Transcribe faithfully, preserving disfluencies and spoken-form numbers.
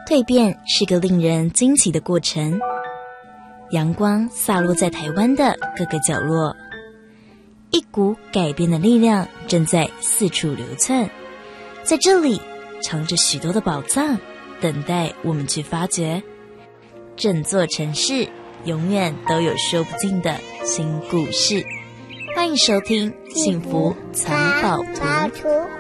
蜕变是个令人惊奇的过程，阳光洒落在台湾的各个角落，一股改变的力量正在四处流窜，在这里藏着许多的宝藏，等待我们去发掘。整座城市永远都有说不尽的新故事，欢迎收听《幸福藏宝图》。